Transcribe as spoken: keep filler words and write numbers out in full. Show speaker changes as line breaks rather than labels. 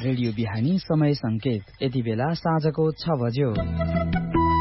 Radio बिहानी समय संकेत यति बेला साँझको छ बज्यो।